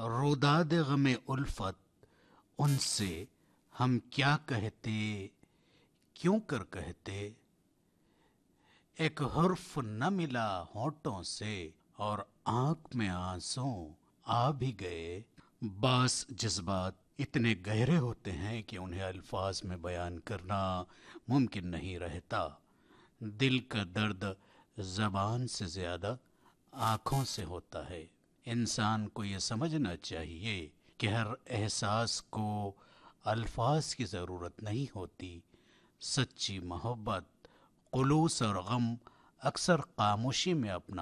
रुदाद गमे उल्फत उनसे हम क्या कहते, क्यों कर कहते। एक हर्फ न मिला होठों से और आंख में आंसू आ भी गए। बास जज्बात इतने गहरे होते हैं कि उन्हें अल्फाज में बयान करना मुमकिन नहीं रहता। दिल का दर्द जबान से ज्यादा आंखों से होता है। इंसान को यह समझना चाहिए कि हर एहसास को अल्फाज की ज़रूरत नहीं होती। सच्ची मोहब्बत, खुलूस और गम अक्सर खामोशी में अपना